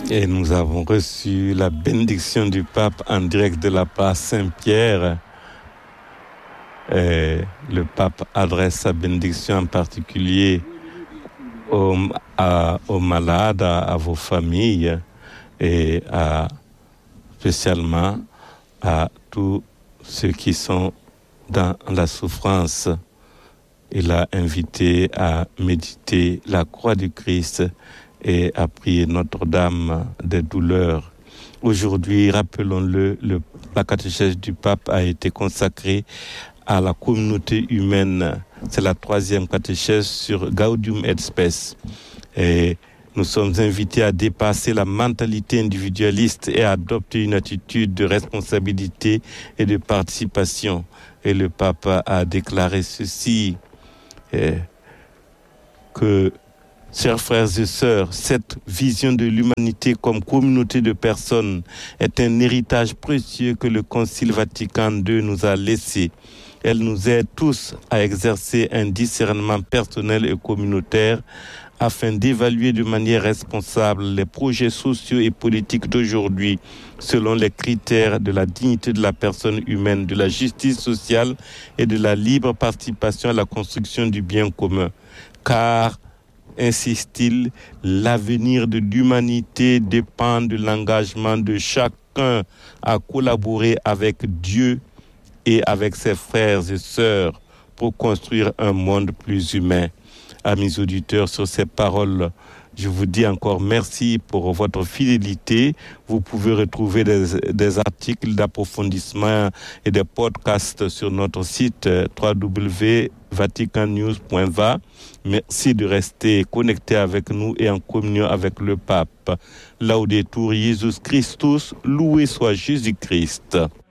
Et nous avons reçu la bénédiction du pape en direct de la place Saint-Pierre. Et le pape adresse sa bénédiction en particulier aux malades, à vos familles et spécialement à tous ceux qui sont dans la souffrance. Il a invité à méditer la croix du Christ et à prier Notre-Dame des douleurs. Aujourd'hui, rappelons-le, la catéchèse du pape a été consacrée à la communauté humaine. C'est la 3e catéchèse sur Gaudium et Spes. Et nous sommes invités à dépasser la mentalité individualiste et à adopter une attitude de responsabilité et de participation. Et le pape a déclaré ceci, que, chers frères et sœurs, cette vision de l'humanité comme communauté de personnes est un héritage précieux que le Concile Vatican II nous a laissé. Elle nous aide tous à exercer un discernement personnel et communautaire afin d'évaluer de manière responsable les projets sociaux et politiques d'aujourd'hui selon les critères de la dignité de la personne humaine, de la justice sociale et de la libre participation à la construction du bien commun. Car, insiste-t-il, l'avenir de l'humanité dépend de l'engagement de chacun à collaborer avec Dieu et avec ses frères et sœurs pour construire un monde plus humain. Amis auditeurs, sur ces paroles, je vous dis encore merci pour votre fidélité. Vous pouvez retrouver des articles d'approfondissement et des podcasts sur notre site www.vaticannews.va. Merci de rester connecté avec nous et en communion avec le pape. Laudetur Jesus Christus, loué soit Jésus-Christ.